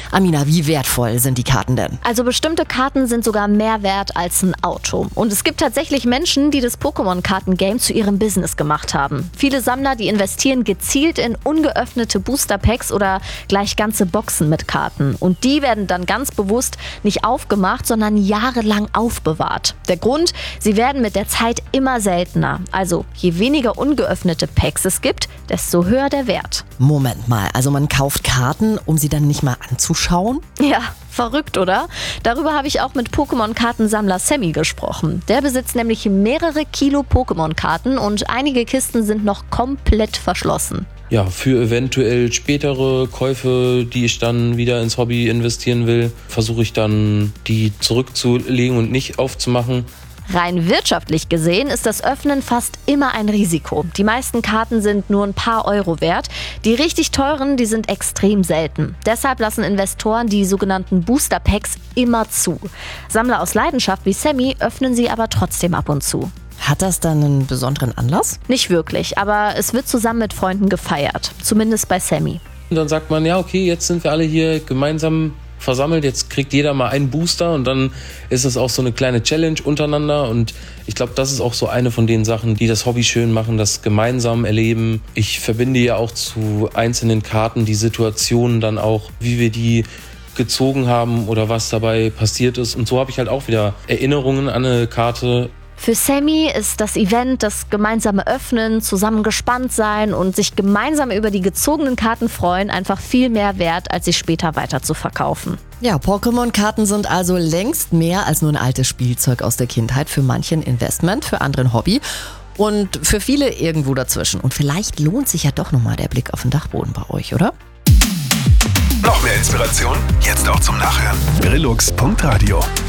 Amina, wie wertvoll sind die Karten denn? Also bestimmte Karten sind sogar mehr wert als ein Auto. Und es gibt tatsächlich Menschen, die das Pokémon-Karten-Game zu ihrem Business gemacht haben. Viele Sammler, die investieren gezielt in ungeöffnete Booster-Packs oder gleich ganze Boxen mit Karten. Und die werden dann ganz bewusst nicht aufgemacht, sondern jahrelang aufbewahrt. Der Grund, sie werden mit der Zeit immer seltener. Also je weniger ungeöffnete Packs es gibt, desto höher der Wert. Moment mal, also man kauft Karten, um sie dann nicht mal anzuschauen? Ja, verrückt, oder? Darüber habe ich auch mit Pokémon-Kartensammler Sammy gesprochen. Der besitzt nämlich mehrere Kilo Pokémon-Karten und einige Kisten sind noch komplett verschlossen. Ja, für eventuell spätere Käufe, die ich dann wieder ins Hobby investieren will, versuche ich dann, die zurückzulegen und nicht aufzumachen. Rein wirtschaftlich gesehen ist das Öffnen fast immer ein Risiko. Die meisten Karten sind nur ein paar Euro wert. Die richtig teuren, die sind extrem selten. Deshalb lassen Investoren die sogenannten Booster Packs immer zu. Sammler aus Leidenschaft wie Sammy öffnen sie aber trotzdem ab und zu. Hat das dann einen besonderen Anlass? Nicht wirklich, aber es wird zusammen mit Freunden gefeiert. Zumindest bei Sammy. Und dann sagt man, ja okay, jetzt sind wir alle hier gemeinsam versammelt, jetzt kriegt jeder mal einen Booster und dann ist es auch so eine kleine Challenge untereinander und ich glaube, das ist auch so eine von den Sachen, die das Hobby schön machen, das gemeinsam erleben. Ich verbinde ja auch zu einzelnen Karten die Situationen dann auch, wie wir die gezogen haben oder was dabei passiert ist und so habe ich halt auch wieder Erinnerungen an eine Karte. Für Sammy ist das Event, das gemeinsame Öffnen, zusammen gespannt sein und sich gemeinsam über die gezogenen Karten freuen, einfach viel mehr wert, als sie später weiter zu verkaufen. Ja, Pokémon-Karten sind also längst mehr als nur ein altes Spielzeug aus der Kindheit. Für manchen Investment, für anderen Hobby und für viele irgendwo dazwischen. Und vielleicht lohnt sich ja doch nochmal der Blick auf den Dachboden bei euch, oder? Noch mehr Inspiration? Jetzt auch zum Nachhören. Brillux.radio